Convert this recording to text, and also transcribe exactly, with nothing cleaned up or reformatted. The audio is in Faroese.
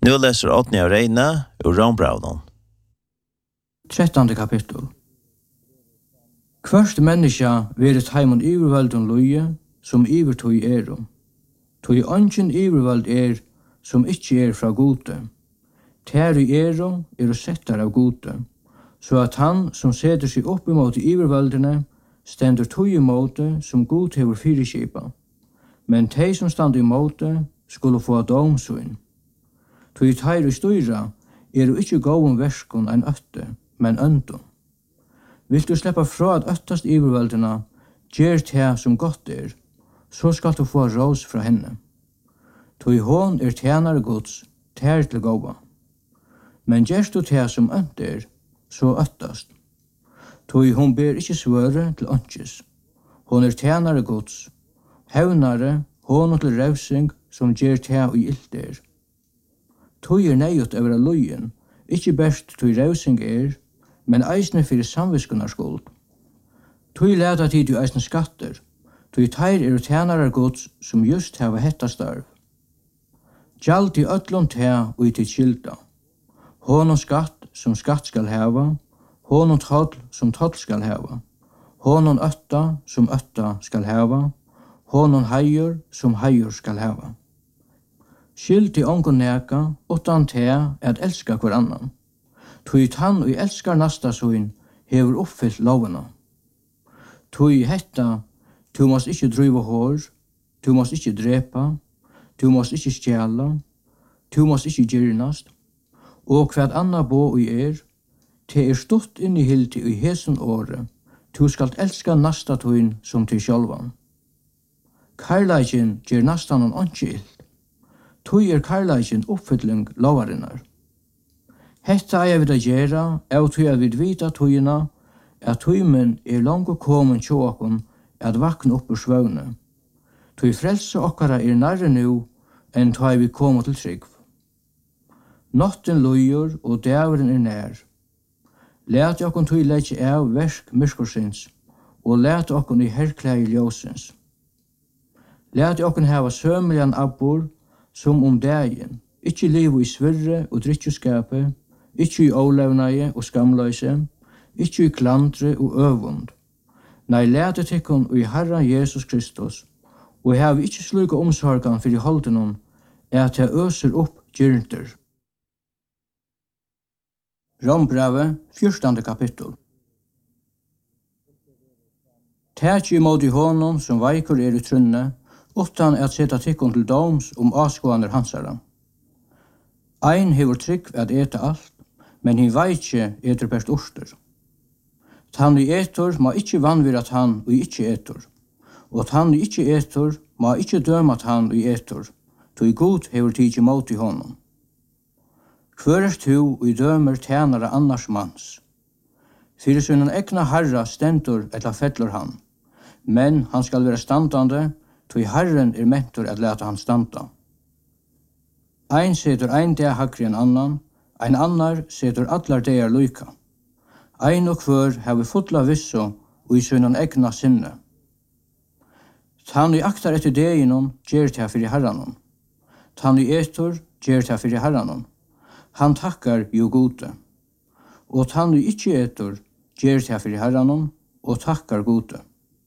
Nu läser Åtni av Reina ur Rombraunen. Trettonde kapittel. Kvørst menneska verit heimon ivervaldun loie, som ivertøy erum. Tøy ongen ivervald er, som ikkje er fra gode. Ter i erum er settar av gode, så at han som setter seg opp imot ivervaldene, stendur tøy imot som god hever fyrirskipa. Men tei som stand imot skulle få domsyn. Tøy teir i styra er jo ikkje gåum verskon ein øtte, men øndun. Vil du sleppa fra at øttast ivervaldina, gjer te som godt er, så skal du få rås fra henne. Tøy hon er tjenare gods, ter til gåva. Men gjerst du te som ønt er, så øttast. Tøy hon ber ikkje svøre til ønskjes. Hon er tjenare gods, hevnare, hon til revsing som gjer te og ilt er. Tøy er neiot over lojen, ikkje best tøy revsing er, men eisne fyrir samviskunar skuld. Tøy leta tid jo eisne skatter, tøy teir er tjenarar gods som just heva hetta starv. Gjald i öllum te og i til skilda. Honum skatt som skatt skal heva, honum toll som toll skal heva, honum ötta som ötta skal heva, honum heiur som heiur skal heva. Skild i ongon neka, utan te at elska hver annan. Tøy tann og elskar nasta søyn hever oppfyllt lovena. Tøy hetta, tu måst ikkje driva hår, tu måst ikkje drepa, tu måst ikkje stjæla, tu måst ikkje gyrnast, og hva anna bo i er, te er stått inn i hilti i hesen åre, tu skalt elska nasta tøyn som til sjálvan. Karlajin gjer nastan on onki ilt. Tøy er karlajin oppfylling lovarinnar. Hetta er vi da gjerra, av tøy at vi vita tøyina, at tøymen er langt komen tjåkon at vakna opp ur svøvne. Tøy frelse okkara er nærre nu, enn tøy vi koma til trygg. Notten loyur og dævren er nær. Læt okkon tøy leggje av versk myrskursins, og læt okkon i herklei ljósins. Læt okkon hava sømelian abbor, som om dægen, ikkje livu i svirre og drittjuskape, ikkje i ålevnaie og skamløyse, ikkje i klandre og øvund. Nei, lætet tikkun i Herra Jesus Kristus, og hev ikkje sluka omsorgan fyrir holdenon, at jeg øser opp gyrnter. Rombrave, fjortande kapittel. Tætje imot i honom som veikur er i trunne, utan at seta tikkun til doms om avskåaner hansara. Ein hever trygg at eta alt, men hin veitje eter best orster. Tann i etor ma ikkje vanvirat han og ikkje etor, og tann i ikkje etor ma ikkje dømat han og etor, tog god hever tidje mot i honom. Hver er tu og i dømer tjenare annars mans. Fyrir sunnen egna harra stendur etla fellur han, men han skal være standande, tog Herren er mentor at leta han standa. Ein setur ein dag hakri enn annan, ein annar setur allar dagar luka. Ein og hver hever fotla visso og i sunnen egna sinne. Tann i aktar etter deginon gjer ta fyrir herranon. Tann i etor gjer ta fyrir herranon. Han takkar jo gode. Og tann i ikkje etor gjer ta fyrir herranon og takkar gode.